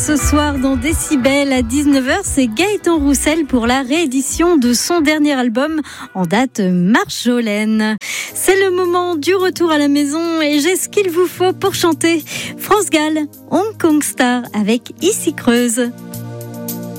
Ce soir dans Décibel à 19h, c'est Gaëtan Roussel pour la réédition de son dernier album en date, Marjolaine. C'est le moment du retour à la maison et j'ai ce qu'il vous faut pour chanter. France Gall, Hong Kong Star avec Ici Creuse.